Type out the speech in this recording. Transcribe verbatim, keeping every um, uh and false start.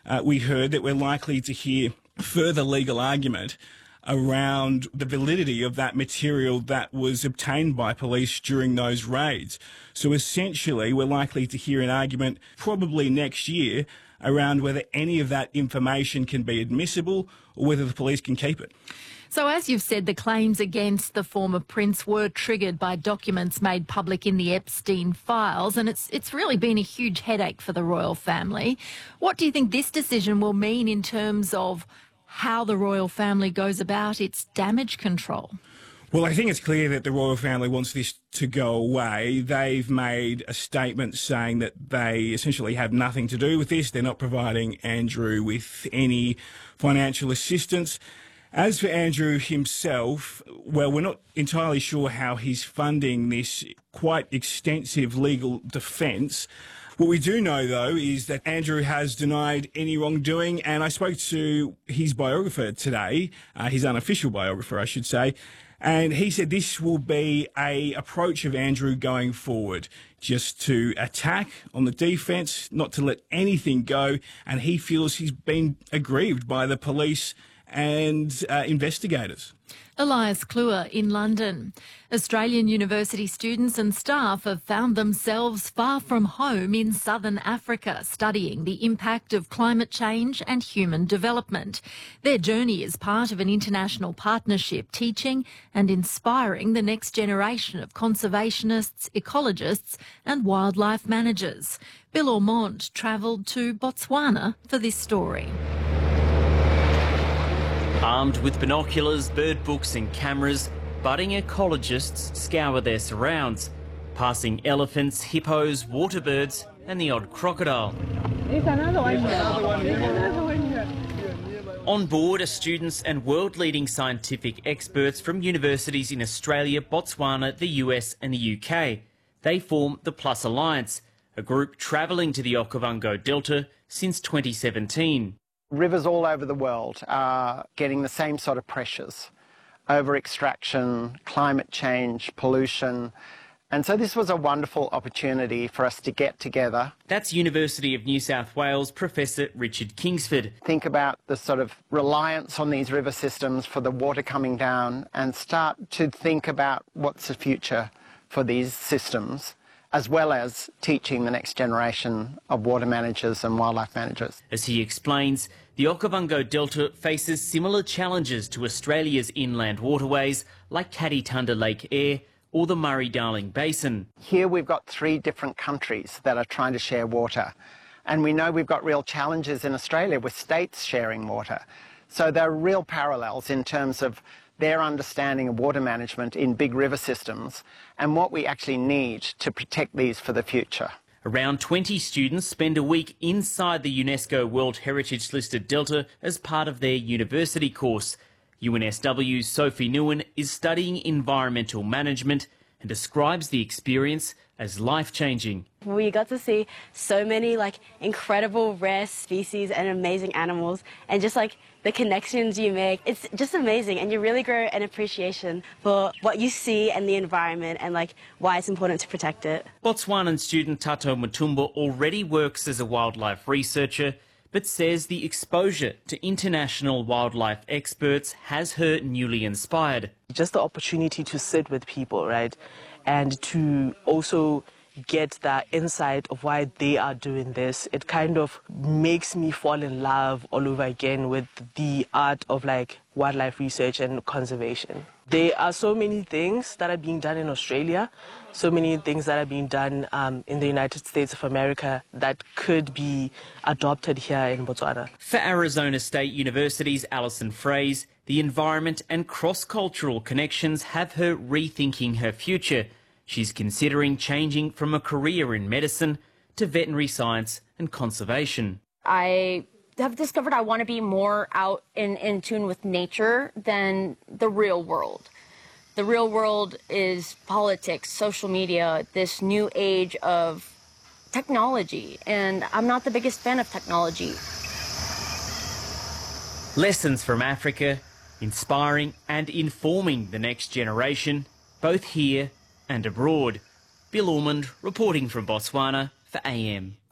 uh, we heard that we're likely to hear further legal argument around the validity of that material that was obtained by police during those raids. So essentially, we're likely to hear an argument probably next year around whether any of that information can be admissible or whether the police can keep it. So as you've said, the claims against the former prince were triggered by documents made public in the Epstein files, and it's it's really been a huge headache for the royal family. What do you think this decision will mean in terms of how the royal family goes about its damage control? Well, I think it's clear that the royal family wants this to go away. They've made a statement saying that they essentially have nothing to do with this. They're not providing Andrew with any financial assistance. As for Andrew himself, well, we're not entirely sure how he's funding this quite extensive legal defence. What we do know, though, is that Andrew has denied any wrongdoing, and I spoke to his biographer today, uh, his unofficial biographer, I should say, and he said this will be a approach of Andrew going forward, just to attack on the defence, not to let anything go, and he feels he's been aggrieved by the police and uh, investigators. Elias Kluwer in London. Australian university students and staff have found themselves far from home in southern Africa, studying the impact of climate change and human development. Their journey is part of an international partnership teaching and inspiring the next generation of conservationists, ecologists and wildlife managers. Bill Ormond travelled to Botswana for this story. Armed with binoculars, bird books and cameras, budding ecologists scour their surrounds, passing elephants, hippos, water birds and the odd crocodile. On board are students and world-leading scientific experts from universities in Australia, Botswana, the U S and the U K. They form the Plus Alliance, a group travelling to the Okavango Delta since twenty seventeen. Rivers all over the world are getting the same sort of pressures: over-extraction, climate change, pollution. And so this was a wonderful opportunity for us to get together. That's University of New South Wales Professor Richard Kingsford. Think about the sort of reliance on these river systems for the water coming down and start to think about what's the future for these systems, as well as teaching the next generation of water managers and wildlife managers. As he explains, the Okavango Delta faces similar challenges to Australia's inland waterways like Kaditunda Lake Eyre or the Murray-Darling Basin. Here we've got three different countries that are trying to share water. And we know we've got real challenges in Australia with states sharing water. So there are real parallels in terms of their understanding of water management in big river systems and what we actually need to protect these for the future. Around twenty students spend a week inside the UNESCO World Heritage listed Delta as part of their university course. U N S W's Sophie Nguyen is studying environmental management and describes the experience as life-changing. We got to see so many like incredible rare species and amazing animals, and just like the connections you make, it's just amazing, and you really grow an appreciation for what you see and the environment and like why it's important to protect it. Botswanan student Tato Mutumba already works as a wildlife researcher, but says the exposure to international wildlife experts has her newly inspired. Just the opportunity to sit with people, right, and to also get that insight of why they are doing this. It kind of makes me fall in love all over again with the art of like wildlife research and conservation. There are so many things that are being done in Australia, so many things that are being done um, in the United States of America that could be adopted here in Botswana. For Arizona State University's Alison Fraze, the environment and cross-cultural connections have her rethinking her future. She's considering changing from a career in medicine to veterinary science and conservation. I have discovered I want to be more out in, in tune with nature than the real world. The real world is politics, social media, this new age of technology, and I'm not the biggest fan of technology. Lessons from Africa, inspiring and informing the next generation, both here and abroad. Bill Ormond reporting from Botswana for A M.